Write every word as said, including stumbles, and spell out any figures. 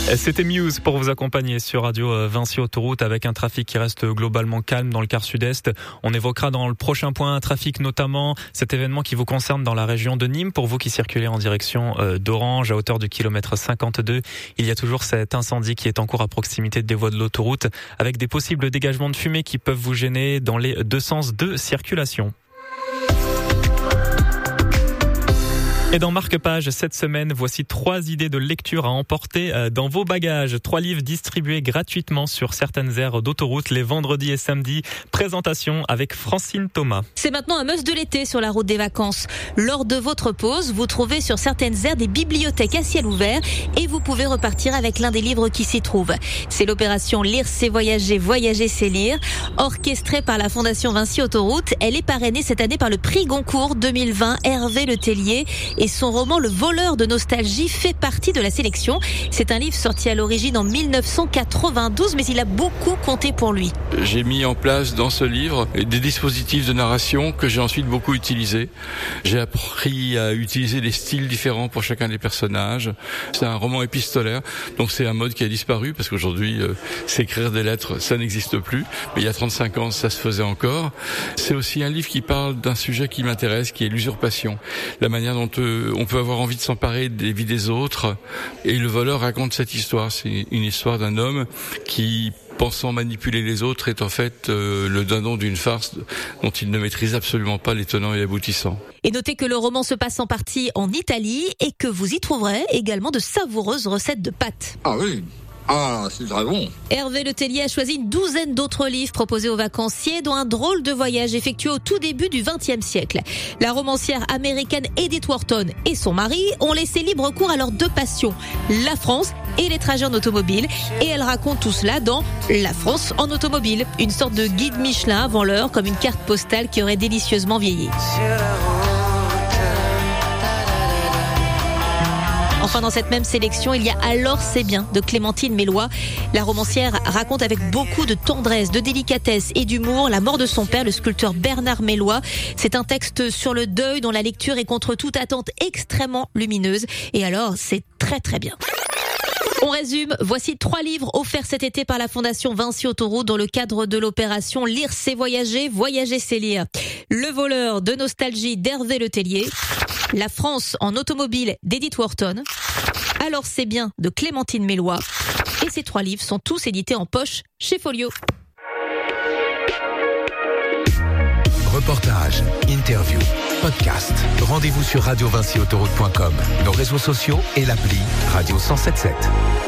C'était Muse pour vous accompagner sur Radio Vinci Autoroute avec un trafic qui reste globalement calme dans le quart sud-est. On évoquera dans le prochain point un trafic notamment cet événement qui vous concerne dans la région de Nîmes. Pour vous qui circulez en direction d'Orange à hauteur du kilomètre cinquante-deux, il y a toujours cet incendie qui est en cours à proximité des voies de l'autoroute avec des possibles dégagements de fumée qui peuvent vous gêner dans les deux sens de circulation. Et dans Marque-Page, cette semaine, voici trois idées de lecture à emporter dans vos bagages. Trois livres distribués gratuitement sur certaines aires d'autoroute les vendredis et samedis. Présentation avec Francine Thomas. C'est maintenant un must de l'été sur la route des vacances. Lors de votre pause, vous trouvez sur certaines aires des bibliothèques à ciel ouvert et vous pouvez repartir avec l'un des livres qui s'y trouvent. C'est l'opération Lire c'est voyager, voyager c'est lire. Orchestrée par la Fondation Vinci Autoroute, elle est parrainée cette année par le prix Goncourt deux mille vingt Hervé Letellier. Et son roman Le voleur de nostalgie fait partie de la sélection. C'est un livre sorti à l'origine en mille neuf cent quatre-vingt-douze, mais il a beaucoup compté pour lui. J'ai mis en place dans ce livre des dispositifs de narration que j'ai ensuite beaucoup utilisés. J'ai appris à utiliser des styles différents pour chacun des personnages. C'est un roman épistolaire, donc c'est un mode qui a disparu parce qu'aujourd'hui, euh, s'écrire des lettres, ça n'existe plus. Mais il y a trente-cinq ans, ça se faisait encore. C'est aussi un livre qui parle d'un sujet qui m'intéresse, qui est l'usurpation. La manière dont euh, on peut avoir envie de s'emparer des vies des autres. Et le voleur raconte cette histoire. C'est une histoire d'un homme qui, pensant manipuler les autres, est en fait euh, le dindon d'une farce dont il ne maîtrise absolument pas les tenants et aboutissants. Et notez que le roman se passe en partie en Italie et que vous y trouverez également de savoureuses recettes de pâtes. Ah oui. Ah, c'est très bon. Hervé Letellier a choisi une douzaine d'autres livres proposés aux vacanciers, dont un drôle de voyage effectué au tout début du vingtième siècle. La romancière américaine Edith Wharton et son mari ont laissé libre cours à leurs deux passions, la France et les trajets en automobile. Et elle raconte tout cela dans La France en automobile, une sorte de guide Michelin avant l'heure, comme une carte postale qui aurait délicieusement vieilli. Enfin, dans cette même sélection, il y a Alors c'est bien de Clémentine Mélois. La romancière raconte avec beaucoup de tendresse, de délicatesse et d'humour la mort de son père, le sculpteur Bernard Mélois. C'est un texte sur le deuil dont la lecture est contre toute attente extrêmement lumineuse. Et alors, c'est très très bien. On résume, voici trois livres offerts cet été par la Fondation Vinci Autoroute dans le cadre de l'opération Lire c'est voyager, voyager c'est lire. Le voleur de nostalgie d'Hervé Letellier, La France en automobile d'Edith Wharton, Alors c'est bien de Clémentine Mélois. Et ces trois livres sont tous édités en poche chez Folio. Reportages, interviews, podcasts. Rendez-vous sur radio vinci autoroute point com, nos réseaux sociaux et l'appli Radio cent soixante-dix-sept.